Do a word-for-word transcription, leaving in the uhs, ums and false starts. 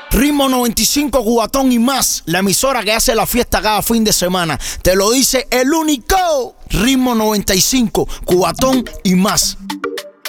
Ritmo noventa y cinco, Cubatón y más. La emisora que hace la fiesta cada fin de semana. Te lo dice el único. Ritmo noventa y cinco, Cubatón y más.